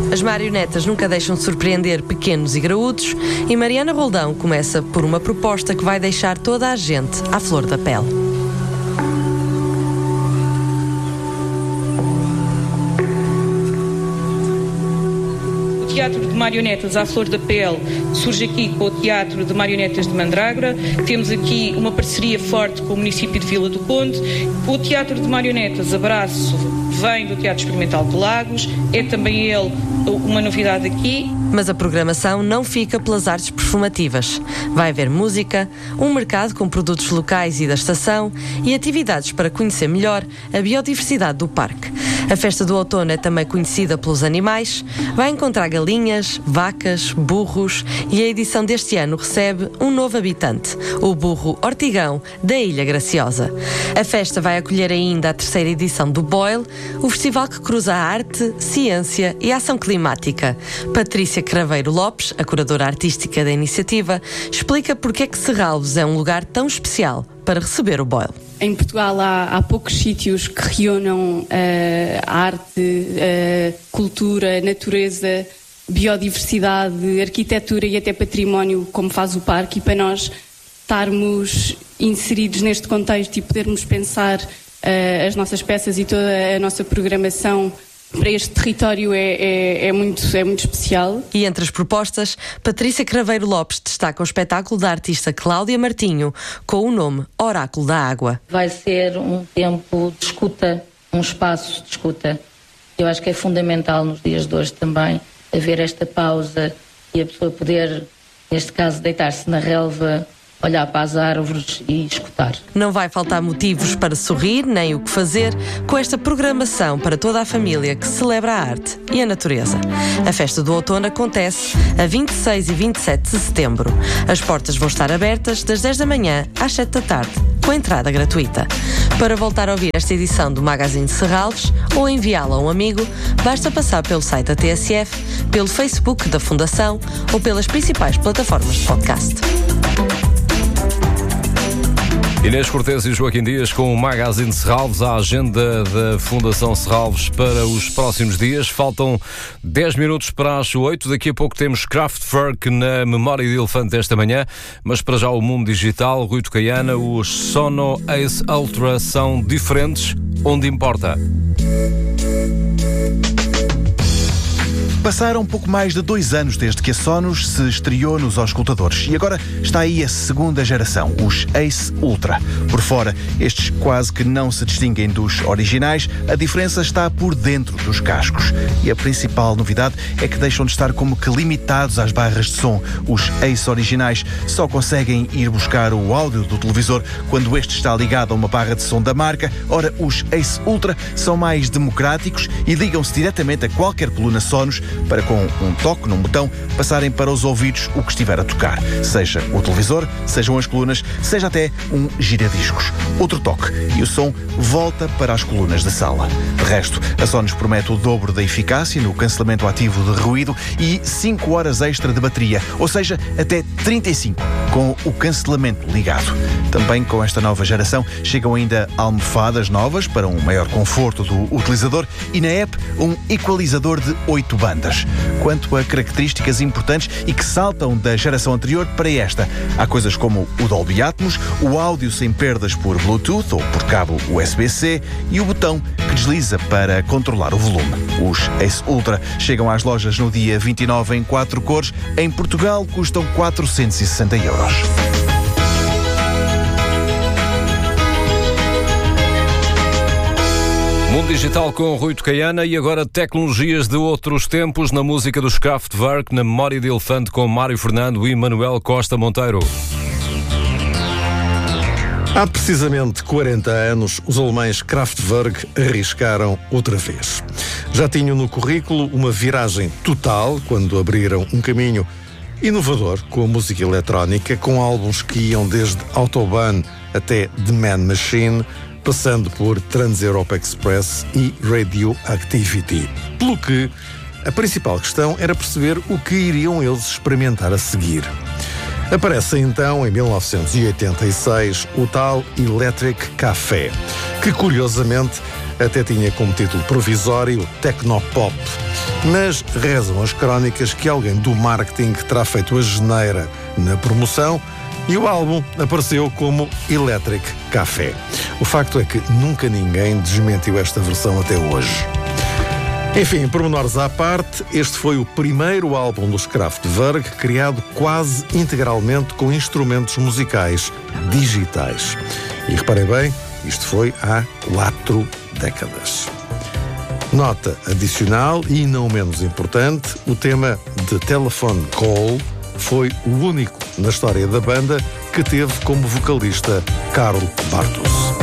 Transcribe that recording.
As marionetas nunca deixam de surpreender pequenos e graúdos e Mariana Roldão começa por uma proposta que vai deixar toda a gente à flor da pele. O Teatro de Marionetas à Flor da Pele surge aqui com o Teatro de Marionetas de Mandrágora. Temos aqui uma parceria forte com o município de Vila do Conde. O Teatro de Marionetas Abraço vem do Teatro Experimental de Lagos, é também ele uma novidade aqui. Mas a programação não fica pelas artes performativas. Vai haver música, um mercado com produtos locais e da estação e atividades para conhecer melhor a biodiversidade do parque. A festa do outono é também conhecida pelos animais. Vai encontrar galinhas, vacas, burros e a edição deste ano recebe um novo habitante, o burro Ortigão, da Ilha Graciosa. A festa vai acolher ainda a 3ª edição do Boil, o festival que cruza a arte, ciência e a ação climática. Patrícia Craveiro Lopes, a curadora artística da iniciativa, explica porque é que Serralves é um lugar tão especial para receber o Boil. Em Portugal há poucos sítios que reúnam a arte, a cultura, a natureza, biodiversidade, arquitetura e até património, como faz o parque, e para nós estarmos inseridos neste contexto e podermos pensar as nossas peças e toda a nossa programação para este território é muito especial. E entre as propostas, Patrícia Craveiro Lopes destaca o espetáculo da artista Cláudia Martinho, com o nome Oráculo da Água. Vai ser um tempo de escuta, um espaço de escuta. Eu acho que é fundamental nos dias de hoje também haver esta pausa e a pessoa poder, neste caso, deitar-se na relva, olhar para as árvores e escutar. Não vai faltar motivos para sorrir, nem o que fazer, com esta programação para toda a família que celebra a arte e a natureza. A festa do outono acontece a 26 e 27 de setembro. As portas vão estar abertas das 10 da manhã às 7 da tarde, com entrada gratuita. Para voltar a ouvir esta edição do Magazine de Serralves ou enviá-la a um amigo, basta passar pelo site da TSF, pelo Facebook da Fundação ou pelas principais plataformas de podcast. Inês Cortês e Joaquim Dias com o Magazine de Serralves, a agenda da Fundação Serralves para os próximos dias. Faltam 10 minutos para as 8. Daqui a pouco temos Kraftwerk na Memória de Elefante desta manhã, mas para já o mundo digital. Rui Tocaiana, os Sono Ace Ultra são diferentes onde importa. Passaram pouco mais de 2 anos desde que a Sonos se estreou nos auscultadores e agora está aí a 2ª geração, os Ace Ultra. Por fora, estes quase que não se distinguem dos originais, a diferença está por dentro dos cascos. E a principal novidade é que deixam de estar como que limitados às barras de som. Os Ace originais só conseguem ir buscar o áudio do televisor quando este está ligado a uma barra de som da marca. Ora, os Ace Ultra são mais democráticos e ligam-se diretamente a qualquer coluna Sonos para, com um toque num botão, passarem para os ouvidos o que estiver a tocar. Seja o televisor, sejam as colunas, seja até um giradiscos. Outro toque e o som volta para as colunas da sala. De resto, a Sonos promete o dobro da eficácia no cancelamento ativo de ruído e 5 horas extra de bateria, ou seja, até 35 com o cancelamento ligado. Também com esta nova geração chegam ainda almofadas novas para um maior conforto do utilizador e na app um equalizador de 8 bandas. Quanto a características importantes e que saltam da geração anterior para esta, há coisas como o Dolby Atmos, o áudio sem perdas por Bluetooth ou por cabo USB-C e o botão que desliza para controlar o volume. Os Ace Ultra chegam às lojas no dia 29 em 4 cores. Em Portugal custam 460 €. Mundo Digital com Rui Tocaiana e agora tecnologias de outros tempos na música dos Kraftwerk, na Memória de Elefante com Mário Fernando e Manuel Costa Monteiro. Há precisamente 40 anos, os alemães Kraftwerk arriscaram outra vez. Já tinham no currículo uma viragem total quando abriram um caminho inovador com a música eletrónica, com álbuns que iam desde Autobahn até The Man Machine, passando por Trans-Europe Express e Radioactivity. Pelo que a principal questão era perceber o que iriam eles experimentar a seguir. Aparece então, em 1986, o tal Electric Café, que curiosamente até tinha como título provisório Tecnopop. Mas rezam as crónicas que alguém do marketing terá feito a geneira na promoção e o álbum apareceu como Electric Café. O facto é que nunca ninguém desmentiu esta versão até hoje. Enfim, pormenores à parte, este foi o primeiro álbum dos Kraftwerk criado quase integralmente com instrumentos musicais digitais. E reparem bem, isto foi há 4 décadas. Nota adicional e não menos importante, o tema The Telephone Call foi o único na história da banda que teve como vocalista Karl Bartos.